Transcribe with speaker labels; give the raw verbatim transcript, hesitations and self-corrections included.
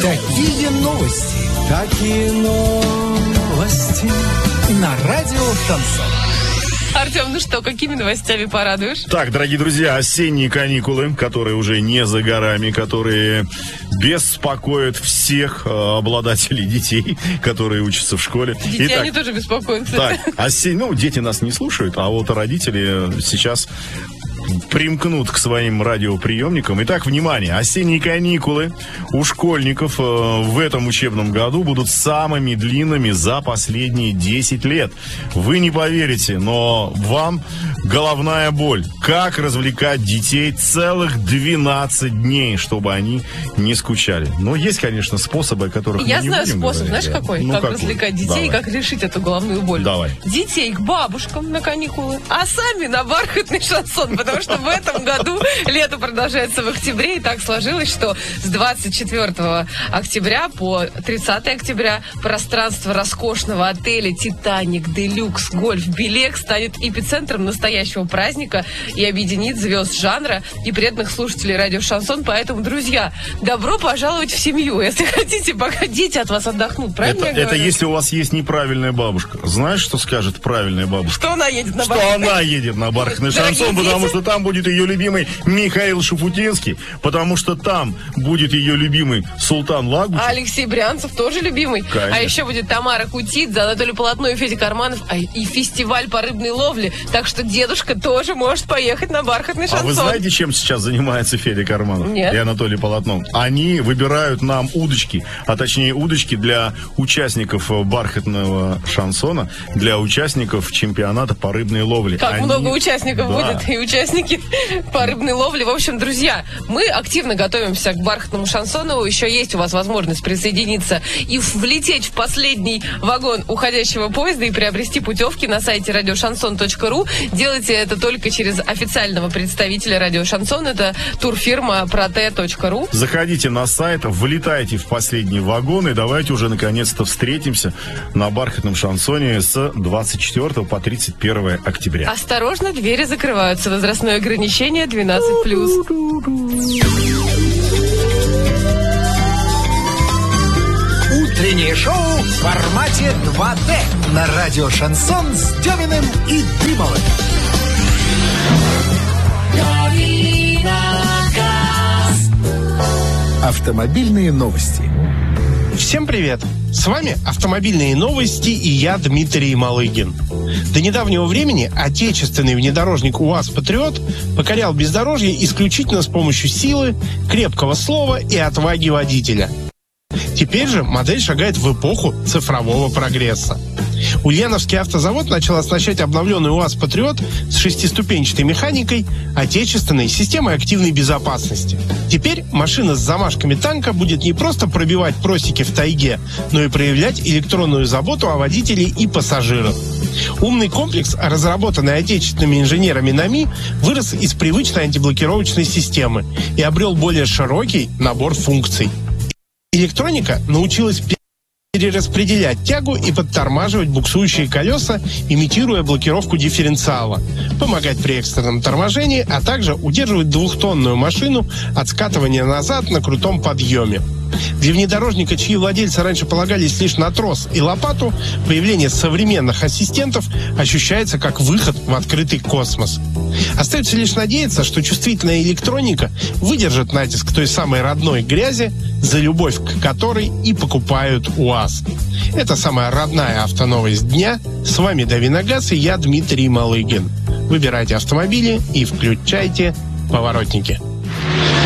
Speaker 1: Такие новости. Такие новости. На радио Шансон.
Speaker 2: Артем, ну что, какими новостями порадуешь?
Speaker 3: Так, дорогие друзья, осенние каникулы, которые уже не за горами, которые беспокоят всех э, обладателей детей, которые учатся в школе.
Speaker 2: Детей
Speaker 3: Итак,
Speaker 2: они тоже беспокоят.
Speaker 3: Так, осень... ну, дети нас не слушают, а вот родители сейчас примкнут к своим радиоприемникам. Итак, внимание, осенние каникулы у школьников э, в этом учебном году будут самыми длинными за последние десять лет. Вы не поверите, но вам головная боль. Как развлекать детей целых двенадцать дней, чтобы они не скучали. Но есть, конечно, способы, о которых
Speaker 2: Я
Speaker 3: мы не
Speaker 2: знаю
Speaker 3: будем
Speaker 2: способ,
Speaker 3: говорить.
Speaker 2: знаешь, какой?
Speaker 3: Ну,
Speaker 2: как
Speaker 3: какой?
Speaker 2: развлекать детей
Speaker 3: Давай.
Speaker 2: и как решить эту головную боль.
Speaker 3: Давай.
Speaker 2: Детей к бабушкам на каникулы, а сами на бархатный шансон, потому что в этом году лето продолжается в октябре, и так сложилось, что с двадцать четвёртого октября по тридцатое октября пространство роскошного отеля «Титаник Делюкс Гольф Белек» станет эпицентром настоящего праздника и объединит звезд жанра и преданных слушателей радио Шансон. Поэтому, друзья, добро пожаловать в семью. Если хотите, пока дети от вас отдохнут, правильно
Speaker 3: Это,
Speaker 2: я
Speaker 3: это
Speaker 2: говорю?
Speaker 3: если у вас есть неправильная бабушка. Знаешь, что скажет правильная бабушка?
Speaker 2: Что она едет на
Speaker 3: Что
Speaker 2: бархатный?
Speaker 3: она едет на бархатный
Speaker 2: Дорогие
Speaker 3: шансон,
Speaker 2: дети.
Speaker 3: потому что там будет ее любимый Михаил Шуфутинский, потому что там будет ее любимый Султан Лагучев.
Speaker 2: А Алексей Брянцев тоже любимый.
Speaker 3: Конечно.
Speaker 2: А еще будет Тамара Кутидзе, Анатолий Полотно и Федя Карманов, а и фестиваль по рыбной ловле. Так что дедушка тоже может поехать на бархатный шансон.
Speaker 3: А вы знаете, чем сейчас занимается Федя Карманов
Speaker 2: Нет.
Speaker 3: и Анатолий Полотно? Они выбирают нам удочки, а точнее удочки для участников бархатного шансона, для участников чемпионата по рыбной ловле.
Speaker 2: Как
Speaker 3: Они-
Speaker 2: много участников
Speaker 3: Да.
Speaker 2: будет и участники по рыбной ловле. В общем, друзья, мы активно готовимся к бархатному шансону. Еще есть у вас возможность присоединиться и влететь в последний вагон уходящего поезда и приобрести путевки на сайте радиошансон точка ру. Делайте это только через официального представителя радио Шансон. Это турфирма проте точка ру.
Speaker 3: Заходите на сайт, влетайте в последний вагон и давайте уже наконец-то встретимся на бархатном шансоне с двадцать четвёртого по тридцать первое октября.
Speaker 2: Осторожно, двери закрываются. Возрастное ограничение двенадцать плюс.
Speaker 1: Утреннее шоу в формате два дэ на радио Шансон с Деминым и Дымовым. Автомобильные новости.
Speaker 4: Всем привет! С вами «Автомобильные новости» и я, Дмитрий Малыгин. До недавнего времени отечественный внедорожник УАЗ «Патриот» покорял бездорожье исключительно с помощью силы, крепкого слова и отваги водителя. Теперь же модель шагает в эпоху цифрового прогресса. Ульяновский автозавод начал оснащать обновленный УАЗ «Патриот» с шестиступенчатой механикой, отечественной системой активной безопасности. Теперь машина с замашками танка будет не просто пробивать просеки в тайге, но и проявлять электронную заботу о водителе и пассажирах. Умный комплекс, разработанный отечественными инженерами НАМИ, вырос из привычной антиблокировочной системы и обрел более широкий набор функций. Электроника научилась перераспределять тягу и подтормаживать буксующие колеса, имитируя блокировку дифференциала, помогать при экстренном торможении, а также удерживать двухтонную машину от скатывания назад на крутом подъеме. Для внедорожника, чьи владельцы раньше полагались лишь на трос и лопату, появление современных ассистентов ощущается как выход в открытый космос. Остается лишь надеяться, что чувствительная электроника выдержит натиск той самой родной грязи, за любовь к которой и покупают УАЗ. Это самая родная автоновость дня. С вами Давиногаз и я, Дмитрий Малыгин. Выбирайте автомобили и включайте поворотники.